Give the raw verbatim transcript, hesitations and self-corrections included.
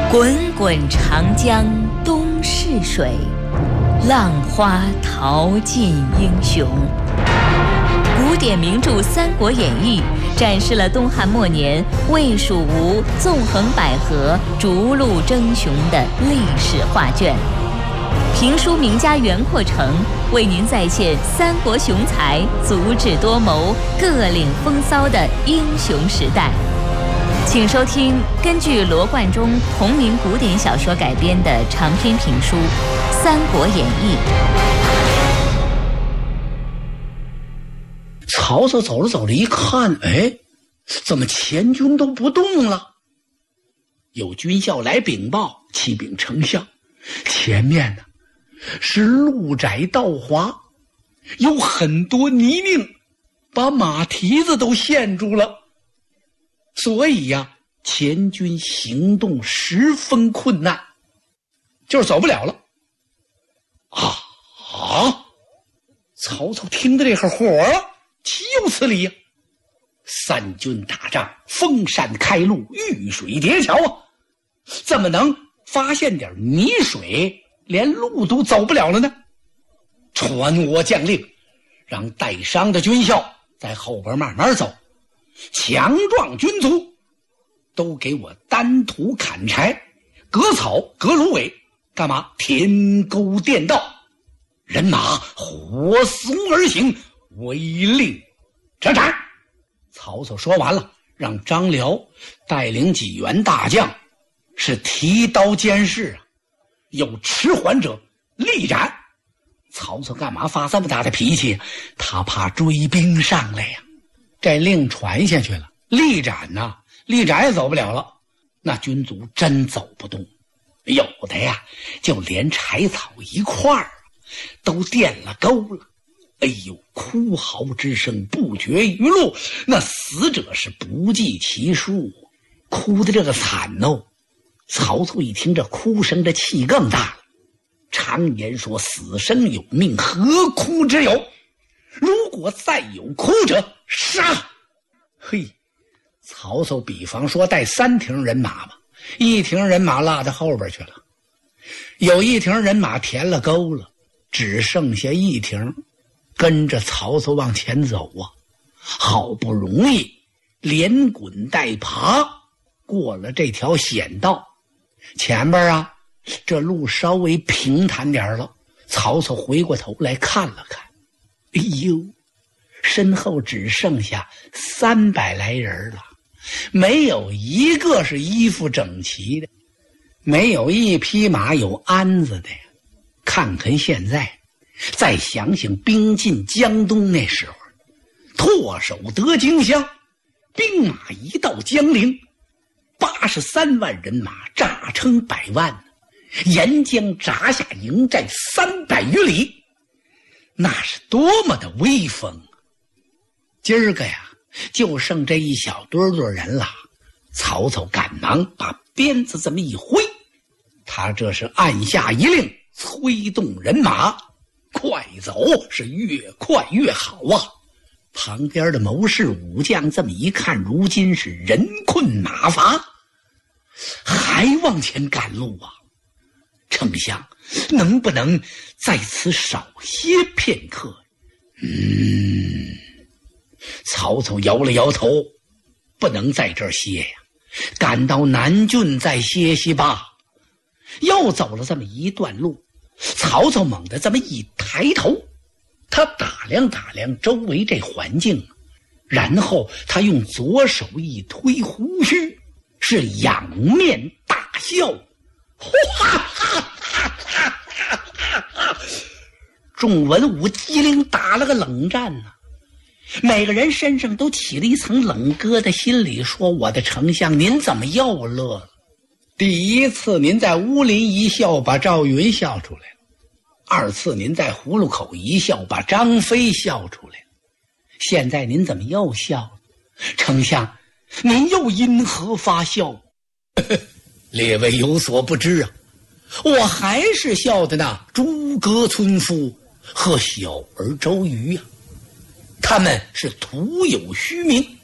滚滚长江东逝水，浪花淘尽英雄。古典名著《三国演义》展示了东汉末年魏蜀吴纵横捭阖、逐鹿争雄的历史画卷。评书名家袁阔成为您再现三国雄才足智多谋、各领风骚的英雄时代。请收听根据罗贯中同名古典小说改编的长篇评书《三国演义》。 曹操走着走着一看，哎，怎么前军都不动了？有军校来禀报，启禀丞相，前面呢是路窄道滑，有很多泥泞，把马蹄子都陷住了。所以呀、啊，前军行动十分困难，就是走不了了。啊啊！曹操听到这会火了，岂有此理呀、啊！三军打仗，封山开路，遇水叠桥啊，怎么能发现点泥水，连路都走不了了呢？传我将令，让带伤的军校在后边慢慢走，强壮军卒都给我单独砍柴、割草、割芦苇，干嘛？填沟垫道，人马火速而行，违令者斩。曹操说完了，让张辽带领几员大将是提刀监视啊，有迟缓者立斩。曹操干嘛发这么大的脾气？他怕追兵上来呀、啊。这令传下去了，立斩呢、啊，立斩也走不了了。那军卒真走不动，有的呀就连柴草一块儿都垫了沟了。哎呦，哭嚎之声不绝于路，那死者是不计其数，哭的这个惨哦。曹操一听这哭声，这气更大了。常言说死生有命，何哭之有？如果再有哭者，杀！嘿，曹操比方说带三停人马吧，一停人马落到后边去了，有一停人马填了沟了，只剩下一停跟着曹操往前走啊。好不容易连滚带爬过了这条险道，前边啊这路稍微平坦点了。曹操回过头来看了看，哎呦，身后只剩下三百来人了，没有一个是衣服整齐的，没有一匹马有鞍子的呀。看看现在，再想想兵进江东那时候，唾手得荆襄，兵马一到江陵，八十三万人马诈称百万，沿江扎下营寨三百余里，那是多么的威风啊！今儿个呀，就剩这一小堆堆人了。曹操赶忙把鞭子这么一挥，他这是按下一令，催动人马快走，是越快越好啊！旁边的谋士武将这么一看，如今是人困马乏，还往前赶路啊！丞相，能不能在此少歇片刻？嗯，曹操摇了摇头，不能在这儿歇呀，赶到南郡再歇息吧。又走了这么一段路，曹操猛地这么一抬头，他打量打量周围这环境，然后他用左手一推胡须，是仰面大笑，哈哈哈哈哈哈！众文武机灵打了个冷战呢、啊，每个人身上都起了一层冷疙瘩，心里说：我的丞相，您怎么又乐了？第一次您在乌林一笑，把赵云笑出来了；二次您在葫芦口一笑，把张飞笑出来了。现在您怎么又笑了？丞相，您又因何发笑？列位有所不知啊，我还是笑的那诸葛村夫和小儿周瑜啊，他们是徒有虚名，